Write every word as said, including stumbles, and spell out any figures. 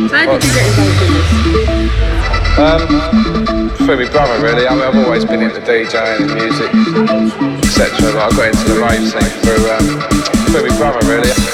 How did you get involved in this? Um, through my brother, really. I mean, I've always been into DJing and music, et cetera. But I got into the rave scene through um, through my brother, really.